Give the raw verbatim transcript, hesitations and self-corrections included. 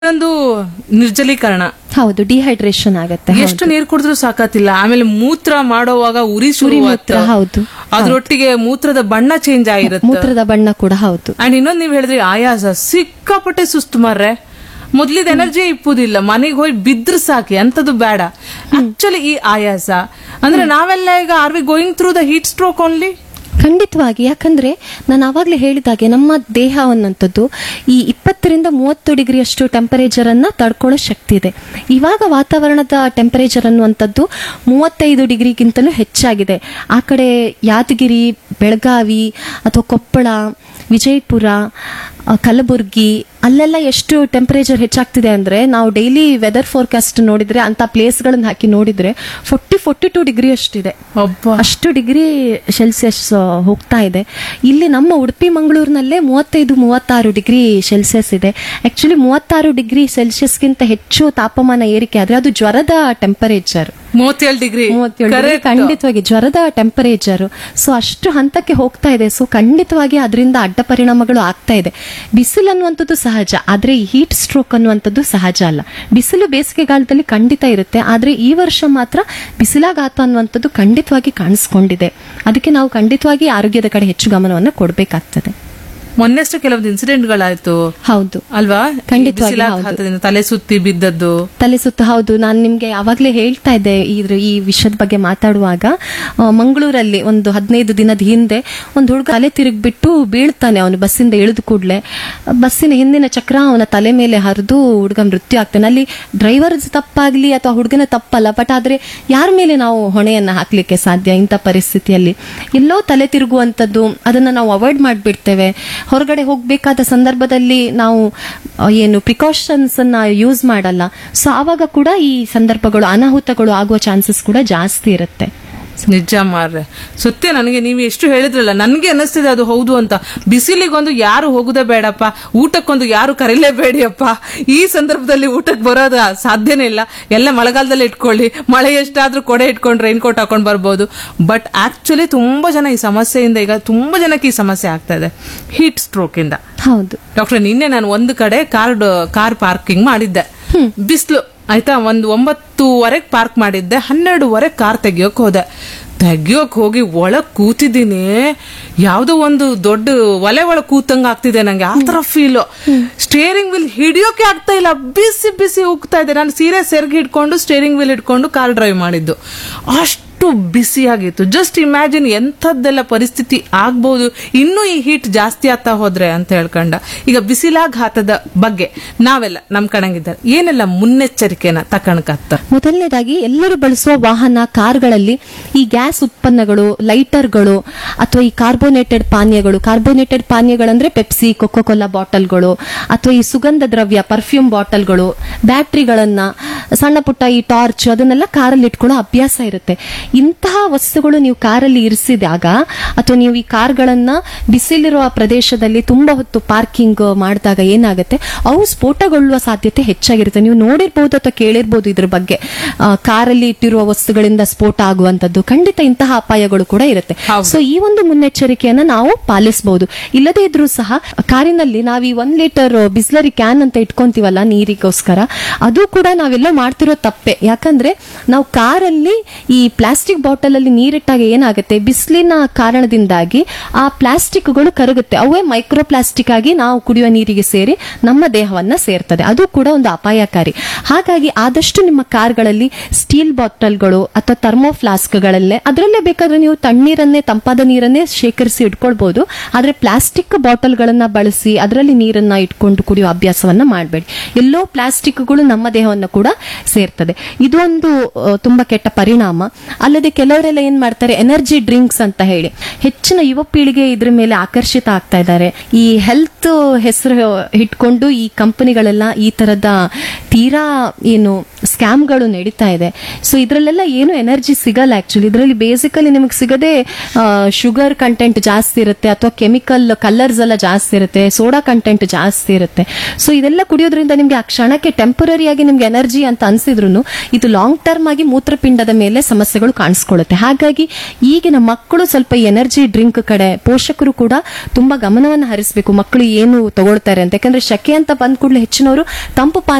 ಒಂದು ನಿರ್ಜಲೀಕರಣ. ಹೌದು, ಡಿಹೈಡ್ರೇಷನ್ ಆಗತ್ತೆ. ಎಷ್ಟು ನೀರು ಕುಡಿದ್ರು ಸಾಕಾತಿಲ್ಲ. ಆಮೇಲೆ ಮೂತ್ರ ಮಾಡೋವಾಗ ಉರಿ ಶುರು ಮೂತ್ರ, ಹೌದು. ಅದ್ರೊಟ್ಟಿಗೆ ಮೂತ್ರದ ಬಣ್ಣ ಚೇಂಜ್ ಆಗಿರುತ್ತೆ. ಮೂತ್ರದ ಬಣ್ಣ ಕೂಡ ಹೌದು. ಅಂಡ್ ಇನ್ನೊಂದ್ ನೀವ್ ಹೇಳಿದ್ರಿ ಆಯಾಸ, ಸಿಕ್ಕಾಪಟ್ಟೆ ಸುಸ್ತು ಮಾರ್ರೆ. ಮೊದ್ಲಿದ ಎನರ್ಜಿ ಇಪ್ಪುದಿಲ್ಲ, ಮನೆಗೆ ಹೋಗಿ ಬಿದ್ರ ಸಾಕಿ, ಅಂತದ್ದು ಬೇಡ. ಆಕ್ಚುಲಿ ಈ ಆಯಾಸ ಅಂದ್ರೆ ನಾವೆಲ್ಲ ಈಗ R we going through the heat stroke only? ಖಂಡಿತವಾಗಿ. ಯಾಕಂದ್ರೆ ನಾನು ಆವಾಗಲೇ ಹೇಳಿದಾಗೆ ನಮ್ಮ ದೇಹ ಅನ್ನೋಂಥದ್ದು ಈ ಇಪ್ಪತ್ತರಿಂದ ಮೂವತ್ತು ಡಿಗ್ರಿ ಅಷ್ಟು ಟೆಂಪರೇಚರ್ ಅನ್ನ ತಡ್ಕೊಳ್ಳೋ ಶಕ್ತಿ ಇದೆ. ಇವಾಗ ವಾತಾವರಣದ ಟೆಂಪರೇಚರ್ ಅನ್ನುವಂಥದ್ದು ಮೂವತ್ತೈದು ಡಿಗ್ರಿಗಿಂತಲೂ ಹೆಚ್ಚಾಗಿದೆ. ಆ ಕಡೆ ಯಾದಗಿರಿ, ಬೆಳಗಾವಿ ಅಥವಾ ಕೊಪ್ಪಳ, ವಿಜಯಪುರ, ಕಲಬುರ್ಗಿ ಅಲ್ಲೆಲ್ಲ ಎಷ್ಟು ಟೆಂಪರೇಚರ್ ಹೆಚ್ಚಾಗ್ತಿದೆ ಅಂದ್ರೆ ನಾವು ಡೈಲಿ ವೆದರ್ ಫೋರ್ಕಾಸ್ಟ್ ನೋಡಿದ್ರೆ ಅಂತ ಪ್ಲೇಸ್ಗಳನ್ನ ಹಾಕಿ ನೋಡಿದ್ರೆ ಫೋರ್ಟಿ ಫೋರ್ಟಿ ಟೂ ಡಿಗ್ರಿ ಅಷ್ಟಿದೆ. ಅಷ್ಟು ಡಿಗ್ರಿ ಸೆಲ್ಸಿಯಸ್ ಹೋಗ್ತಾ ಇದೆ. ಇಲ್ಲಿ ನಮ್ಮ ಉಡುಪಿ ಮಂಗಳೂರಿನಲ್ಲೇ ಮೂವತ್ತೈದು ಮೂವತ್ತಾರು ಡಿಗ್ರಿ ಸೆಲ್ಸಿಯಸ್ ಇದೆ. ಆಕ್ಚುಲಿ ಮೂವತ್ತಾರು ಡಿಗ್ರಿ ಸೆಲ್ಸಿಯಸ್ಗಿಂತ ಹೆಚ್ಚು ತಾಪಮಾನ ಏರಿಕೆ ಆದ್ರೆ ಅದು ಜ್ವರದ ಟೆಂಪರೇಚರ್. ಮೂವತ್ತೇಳು ಡಿಗ್ರಿ ಖಂಡಿತವಾಗಿ ಜ್ವರದ ಟೆಂಪರೇಚರ್. ಸೊ ಅಷ್ಟು ಹಂತಕ್ಕೆ ಹೋಗ್ತಾ ಇದೆ. ಸೊ ಖಂಡಿತವಾಗಿ ಅದರಿಂದ ಅಡ್ಡ ಪರಿಣಾಮಗಳು ಆಗ್ತಾ ಇದೆ. ಬಿಸಿಲು ಅನ್ನುವಂಥದ್ದು ಸಹಜ, ಆದ್ರೆ ಈ ಹೀಟ್ ಸ್ಟ್ರೋಕ್ ಅನ್ನುವಂಥದ್ದು ಸಹಜ ಅಲ್ಲ. ಬಿಸಿಲು ಬೇಸಿಗೆಗಾಲದಲ್ಲಿ ಖಂಡಿತ ಇರುತ್ತೆ, ಆದ್ರೆ ಈ ವರ್ಷ ಮಾತ್ರ ಬಿಸಿಲಾಘಾತ ಅನ್ನುವಂಥದ್ದು ಖಂಡಿತವಾಗಿ ಕಾಣಿಸ್ಕೊಂಡಿದೆ. ಅದಕ್ಕೆ ನಾವು ಖಂಡಿತವಾಗಿ ಆರೋಗ್ಯದ ಕಡೆ ಹೆಚ್ಚು ಗಮನವನ್ನು ಕೊಡಬೇಕಾಗ್ತದೆ. ಮೊನ್ನೆಷ್ಟು ಕೆಲವೊಂದು ಇನ್ಸಿಡೆಂಟ್ ಗಳಾಯ್ತು. ಹೌದು ಅಲ್ವಾ? ಖಂಡಿತವಾಗಿ ತಲೆ ಸುತ್ತಿ ಬಿದ್ದದ್ದು, ತಲೆ ಸುತ್ತು. ಹೌದು, ನಾನು ನಿಮ್ಗೆ ಯಾವಾಗ್ಲೇ ಹೇಳ್ತಾ ಇದ್ದೆ ಇದ್ರ ಈ ವಿಷಯದ ಬಗ್ಗೆ ಮಾತಾಡುವಾಗ. ಮಂಗಳೂರಲ್ಲಿ ಒಂದು ಹದಿನೈದು ದಿನದ ಹಿಂದೆ ಒಂದು ಹುಡುಗ ತಲೆ ತಿರುಗ್ಬಿಟ್ಟು ಬೀಳ್ತಾನೆ. ಅವನು ಬಸ್ಸಿಂದ ಇಳಿದು ಕೂಡ್ಲೆ ಬಸ್ಸಿನ ಹಿಂದಿನ ಚಕ್ರ ಅವನ ತಲೆ ಮೇಲೆ ಹರಿದು ಹುಡುಗ ಮೃತ್ಯು ಆಗ್ತಾನೆ. ಅಲ್ಲಿ ಡ್ರೈವರ್ ತಪ್ಪಾಗ್ಲಿ ಅಥವಾ ಹುಡುಗನ ತಪ್ಪಲ್ಲ, ಬಟ್ ಆದ್ರೆ ಯಾರ ಮೇಲೆ ನಾವು ಹೊಣೆಯನ್ನ ಹಾಕ್ಲಿಕ್ಕೆ ಸಾಧ್ಯ? ಇಂಥ ಪರಿಸ್ಥಿತಿಯಲ್ಲಿ ಎಲ್ಲೋ ತಲೆ ತಿರುಗುವಂತದ್ದು ಅದನ್ನ ನಾವು ಅವಾಯ್ಡ್ ಮಾಡ್ಬಿಡ್ತೇವೆ. ಹೊರಗಡೆ ಹೋಗ್ಬೇಕಾದ ಸಂದರ್ಭದಲ್ಲಿ ನಾವು ಏನು ಪ್ರಿಕಾಷನ್ಸ್ ಅನ್ನ ಯೂಸ್ ಮಾಡಲ್ಲ. ಸೊ ಆವಾಗ ಕೂಡ ಈ ಸಂದರ್ಭಗಳು ಅನಾಹುತಗಳು ಆಗುವ ಚಾನ್ಸಸ್ ಕೂಡ ಜಾಸ್ತಿ ಇರುತ್ತೆ. ನಿಜ ಮಾರ್ರೆ, ಸತ್ಯ. ನನಗೆ ನೀವು ಎಷ್ಟು ಹೇಳಿದ್ರಲ್ಲ, ನನ್ಗೆ ಅನಿಸ್ತಿದೆ ಅದು ಹೌದು ಅಂತ. ಬಿಸಿಲಿಗೊಂದು ಯಾರು ಹೋಗುದೇ ಬೇಡಪ್ಪ, ಊಟಕ್ಕೊಂದು ಯಾರು ಕರೀಲೇಬೇಡಿಯಪ್ಪ. ಈ ಸಂದರ್ಭದಲ್ಲಿ ಊಟಕ್ಕೆ ಬರೋದ ಸಾಧ್ಯನೇ ಇಲ್ಲ. ಎಲ್ಲ ಮಳೆಗಾಲದಲ್ಲಿ ಇಟ್ಕೊಳ್ಳಿ, ಮಳೆ ಎಷ್ಟಾದ್ರೂ ಕೊಡೆ ಇಟ್ಕೊಂಡು ರೈನ್ ಕೋಟ್ ಹಾಕೊಂಡ್ ಬರ್ಬೋದು. ಬಟ್ ಆಕ್ಚುಲಿ ತುಂಬಾ ಜನ ಈ ಸಮಸ್ಯೆಯಿಂದ, ಈಗ ತುಂಬಾ ಜನಕ್ಕೆ ಈ ಸಮಸ್ಯೆ ಆಗ್ತಾ ಇದೆ ಹೀಟ್ ಸ್ಟ್ರೋಕ್ ಇಂದ. ಹೌದು ಡಾಕ್ಟರ್, ನಿನ್ನೆ ನಾನು ಒಂದು ಕಡೆ ಕಾರ್ ಕಾರ್ ಪಾರ್ಕಿಂಗ್ ಮಾಡಿದ್ದೆ. ಬಿಸಿಲು ಆಯ್ತಾ, ಒಂದು ಒಂಬತ್ತುವರೆಗೆ ಪಾರ್ಕ್ ಮಾಡಿದ್ದೆ. ಹನ್ನೆರಡುವರೆ ಕಾರ್ ತೆಗಿಯೋಕ್ ಹೋದೆ. ತೆಗಿಯೋಕ್ ಹೋಗಿ ಒಳಗ್ ಕೂತಿದ್ದೀನಿ, ಯಾವ್ದೋ ಒಂದು ದೊಡ್ಡ ಒಲೆ ಒಳಗ್ ಕೂತಂಗ ಆಗ್ತಿದೆ ನಂಗೆ. ಆ ತರ ಫೀಲ್. ಸ್ಟೇರಿಂಗ್ ವೀಲ್ ಹಿಡಿಯೋಕೆ ಆಗ್ತಾ ಇಲ್ಲ, ಬಿಸಿ ಬಿಸಿ ಉಗ್ತಾ ಇದೆ. ನಾನು ಸೀರೆ ಸೆರ್ಗಿ ಹಿಡ್ಕೊಂಡು ಸ್ಟೇರಿಂಗ್ ವೀಲ್ ಹಿಡ್ಕೊಂಡು ಕಾರ್ ಡ್ರೈವ್ ಮಾಡಿದ್ದು. ಅಷ್ಟು ಬಿಸಿಯಾಗಿತ್ತು. ಜಸ್ಟ್ ಇಮ್ಯಾಜಿನ್ ಎಂಥದ್ದೆಲ್ಲ ಪರಿಸ್ಥಿತಿ ಆಗ್ಬಹುದು ಇನ್ನೂ ಈ ಹೀಟ್ ಜಾಸ್ತಿ ಆಗ್ತಾ ಹೋದ್ರೆ ಅಂತ ಹೇಳ್ಕೊಂಡ. ಈಗ ಬಿಸಿಲಾಘಾತದ ಬಗ್ಗೆ ನಾವೆಲ್ಲ ನಮ್ ಕಣಂಗಿದ್ದಾರೆ ಏನೆಲ್ಲ ಮುನ್ನೆಚ್ಚರಿಕೆನ ತಕಣಕತ್ತ? ಮೊದಲನೇದಾಗಿ ಎಲ್ಲರೂ ಬಳಸುವ ವಾಹನ ಕಾರ್ಗಳಲ್ಲಿ ಈ ಗ್ಯಾಸ್ ಉತ್ಪನ್ನಗಳು, ಲೈಟರ್ಗಳು ಅಥವಾ ಈ ಕಾರ್ಬೋನೇಟೆಡ್ ಪಾನೀಯಗಳು, ಕಾರ್ಬೋನೇಟೆಡ್ ಪಾನೀಯಗಳಂದ್ರೆ ಪೆಪ್ಸಿ, ಕೊಕೋ ಕೋಲಾ ಬಾಟಲ್ಗಳು ಅಥವಾ ಈ ಸುಗಂಧ ದ್ರವ್ಯ ಪರ್ಫ್ಯೂಮ್ ಬಾಟಲ್ಗಳು, ಬ್ಯಾಟ್ರಿಗಳನ್ನ, ಸಣ್ಣ ಪುಟ್ಟ ಈ ಟಾರ್ಚ್ ಅದನ್ನೆಲ್ಲ ಕಾರಲ್ಲಿ ಇಟ್ಕೊಳ್ಳೋ ಅಭ್ಯಾಸ ಇರುತ್ತೆ. ಇಂತಹ ವಸ್ತುಗಳು ನೀವು ಕಾರಲ್ಲಿ ಇರಿಸಿದಾಗ ಅಥವಾ ನೀವು ಈ ಕಾರ್ಗಳನ್ನ ಬಿಸಿಲಿರುವ ಪ್ರದೇಶದಲ್ಲಿ ತುಂಬಾ ಹೊತ್ತು ಪಾರ್ಕಿಂಗ್ ಮಾಡಿದಾಗ ಏನಾಗುತ್ತೆ, ಅವು ಸ್ಫೋಟಗೊಳ್ಳುವ ಸಾಧ್ಯತೆ ಹೆಚ್ಚಾಗಿರುತ್ತೆ. ನೀವು ನೋಡಿರ್ಬಹುದು ಅಥವಾ ಕೇಳಿರ್ಬಹುದು ಇದ್ರ ಬಗ್ಗೆ. ಕಾರಲ್ಲಿ ಇಟ್ಟಿರುವ ವಸ್ತುಗಳಿಂದ ಸ್ಫೋಟ ಆಗುವಂತದ್ದು ಖಂಡಿತ ಇಂತಹ ಅಪಾಯಗಳು ಕೂಡ ಇರುತ್ತೆ. ಸೊ ಈ ಒಂದು ಮುನ್ನೆಚ್ಚರಿಕೆಯನ್ನ ನಾವು ಪಾಲಿಸಬಹುದು. ಇಲ್ಲದೇ ಇದ್ರೂ ಸಹ ಕಾರಿನಲ್ಲಿ ನಾವು ಈ ಒಂದ್ ಲೀಟರ್ ಬಿಸ್ಲರಿ ಕ್ಯಾನ್ ಅಂತ ಇಟ್ಕೊಂತೀವಲ್ಲ ನೀರಿಗೋಸ್ಕರ, ಅದು ಕೂಡ ನಾವೆಲ್ಲ ಮಾಡ್ತಿರೋ ತಪ್ಪೆ. ಯಾಕಂದ್ರೆ ನಾವು ಕಾರಲ್ಲಿ ಈ ಪ್ಲಾಸ್ಟಿಕ್ ಬಾಟಲ್ ಅಲ್ಲಿ ನೀರಿಟ್ಟಾಗ ಏನಾಗುತ್ತೆ, ಬಿಸಿಲಿನ ಕಾರಣದಿಂದಾಗಿ ಆ ಪ್ಲಾಸ್ಟಿಕ್ಗಳು ಕರಗುತ್ತೆ. ಅವೇ ಮೈಕ್ರೋ ಪ್ಲಾಸ್ಟಿಕ್ ಆಗಿ ನಾವು ಕುಡಿಯುವ ನೀರಿಗೆ ಸೇರಿ ನಮ್ಮ ದೇಹವನ್ನ ಸೇರ್ತದೆ. ಅದು ಕೂಡ ಒಂದು ಅಪಾಯಕಾರಿ. ಹಾಗಾಗಿ ಆದಷ್ಟು ನಿಮ್ಮ ಕಾರ್ಗಳಲ್ಲಿ ಸ್ಟೀಲ್ ಬಾಟಲ್ಗಳು ಅಥವಾ ಥರ್ಮೋ ಫ್ಲಾಸ್ಕ್ಗಳಲ್ಲೇ, ಅದರಲ್ಲೇ ಬೇಕಾದ್ರೆ ನೀವು ತಣ್ಣೀರನ್ನೇ, ತಂಪಾದ ನೀರನ್ನೇ ಶೇಖರಿಸಿ ಇಟ್ಕೊಳ್ಬಹುದು. ಆದ್ರೆ ಪ್ಲಾಸ್ಟಿಕ್ ಬಾಟಲ್ಗಳನ್ನ ಬಳಸಿ ಅದರಲ್ಲಿ ನೀರನ್ನ ಇಟ್ಕೊಂಡು ಕುಡಿಯುವ ಅಭ್ಯಾಸವನ್ನ ಮಾಡಬೇಡಿ. ಎಲ್ಲೋ ಪ್ಲಾಸ್ಟಿಕ್ಗಳು ನಮ್ಮ ದೇಹವನ್ನು ಕೂಡ ಸೇರ್ತದೆ. ಇದೊಂದು ತುಂಬಾ ಕೆಟ್ಟ ಪರಿಣಾಮ. ಅಲ್ಲದೆ ಕೆಲವರೆಲ್ಲ ಏನ್ ಮಾಡ್ತಾರೆ, ಎನರ್ಜಿ ಡ್ರಿಂಕ್ಸ್ ಅಂತ ಹೇಳಿ ಹೆಚ್ಚಿನ ಯುವ ಪೀಳಿಗೆ ಇದ್ರ ಮೇಲೆ ಆಕರ್ಷಿತ ಆಗ್ತಾ ಇದ್ದಾರೆ. ಈ ಹೆಲ್ತ್ ಹೆಸರು ಇಟ್ಕೊಂಡು ಈ ಕಂಪನಿಗಳೆಲ್ಲ ಈ ತರದ ತೀರಾ ಏನು ಸ್ಕ್ಯಾಮ್ಗಳು ನಡೀತಾ ಇದೆ. ಸೊ ಇದರಲ್ಲೆಲ್ಲ ಏನು ಎನರ್ಜಿ ಸಿಗಲ್ಲ ಆಕ್ಚುಲಿ. ಇದರಲ್ಲಿ ಬೇಸಿಕಲಿ ನಿಮಗೆ ಸಿಗದೆ ಶುಗರ್ ಕಂಟೆಂಟ್ ಜಾಸ್ತಿ ಇರುತ್ತೆ, ಅಥವಾ ಕೆಮಿಕಲ್ ಕಲರ್ಸ್ ಎಲ್ಲ ಜಾಸ್ತಿ ಇರುತ್ತೆ, ಸೋಡಾ ಕಂಟೆಂಟ್ ಜಾಸ್ತಿ ಇರುತ್ತೆ. ಸೊ ಇದೆಲ್ಲ ಕುಡಿಯೋದ್ರಿಂದ ನಿಮ್ಗೆ ಆ ಕ್ಷಣಕ್ಕೆ ಟೆಂಪರರಿ ಆಗಿ ನಿಮ್ಗೆ ಎನರ್ಜಿ ಅಂತ ಅನ್ಸಿದ್ರು ಇದು ಲಾಂಗ್ ಟರ್ಮ್ ಆಗಿ ಮೂತ್ರಪಿಂಡದ ಮೇಲೆ ಸಮಸ್ಯೆಗಳು ಕಾಣಿಸ್ಕೊಳ್ಳುತ್ತೆ. ಹಾಗಾಗಿ ಈಗಿನ ಮಕ್ಕಳು ಸ್ವಲ್ಪ ಎನರ್ಜಿ ಡ್ರಿಂಕ್ ಕಡೆ ಪೋಷಕರು ಕೂಡ ತುಂಬಾ ಗಮನವನ್ನು ಹರಿಸಬೇಕು. ಮಕ್ಕಳು ಏನು ತಗೊಳ್ತಾರೆ ಅಂತ, ಯಾಕಂದ್ರೆ ಶಕೆ ಅಂತ ಬಂದ ಕೂಡಲೇ ಹೆಚ್ಚಿನವರು ತಂಪು ಪಾನೀಯ